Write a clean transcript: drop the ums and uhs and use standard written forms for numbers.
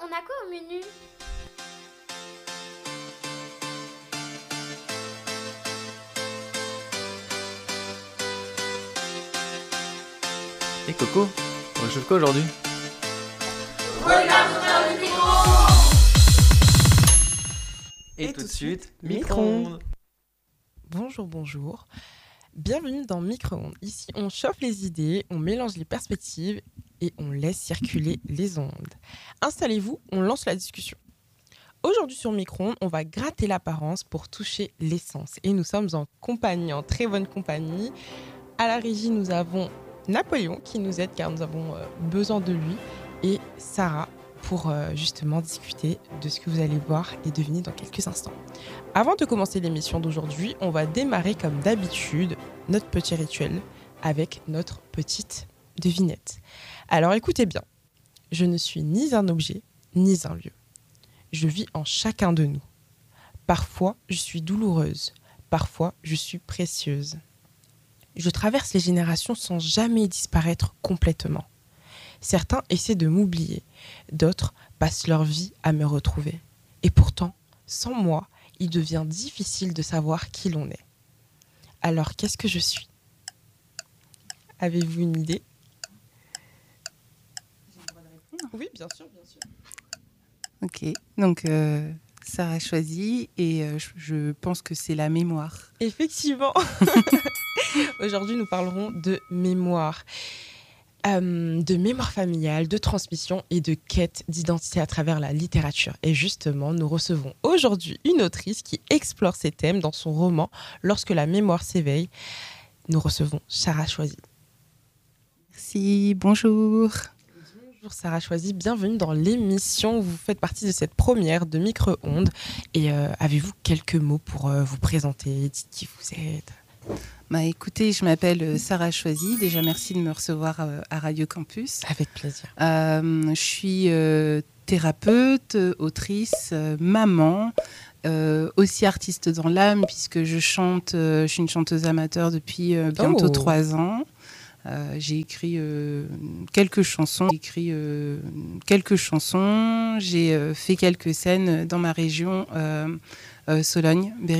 on a quoi au menu? Et Coco, on réchauffe quoi aujourd'hui? Regarde vers le micro. Et tout de suite, micro-ondes. Bonjour. Bienvenue dans Micro-ondes. Ici, on chauffe les idées, on mélange les perspectives et on laisse circuler les ondes. Installez-vous, on lance la discussion. Aujourd'hui sur Micro-ondes, on va gratter l'apparence pour toucher l'essence. Et nous sommes en très bonne compagnie. À la régie, nous avons Napoléon qui nous aide car nous avons besoin de lui et Sarah pour justement discuter de ce que vous allez voir et deviner dans quelques instants. Avant de commencer l'émission d'aujourd'hui, on va démarrer comme d'habitude notre petit rituel avec notre petite devinette. Alors écoutez bien, je ne suis ni un objet, ni un lieu. Je vis en chacun de nous. Parfois, je suis douloureuse, parfois, je suis précieuse. Je traverse les générations sans jamais disparaître complètement. Certains essaient de m'oublier, d'autres passent leur vie à me retrouver. Et pourtant, sans moi, il devient difficile de savoir qui l'on est. Alors, qu'est-ce que je suis ? Avez-vous une idée ? J'ai le droit de répondre ? Oui, bien sûr. Ok, donc Sarah a choisi et je pense que c'est la mémoire. Effectivement. Aujourd'hui, nous parlerons de mémoire. De mémoire familiale, de transmission et de quête d'identité à travers la littérature. Et justement, nous recevons aujourd'hui une autrice qui explore ces thèmes dans son roman « Lorsque la mémoire s'éveille ». Nous recevons Sarah Choisy. Merci, bonjour. Bonjour Sarah Choisy, bienvenue dans l'émission. Vous faites partie de cette première de Micro-ondes. Et avez-vous quelques mots pour vous présenter? Dites qui vous êtes. Écoutez, je m'appelle Sarah Choisy. Déjà, merci de me recevoir à Radio Campus. Avec plaisir. Je suis thérapeute, autrice, maman, aussi artiste dans l'âme puisque je chante. Je suis une chanteuse amateur depuis bientôt 3 ans. J'ai écrit quelques chansons. J'ai fait quelques scènes dans ma région, Sologne,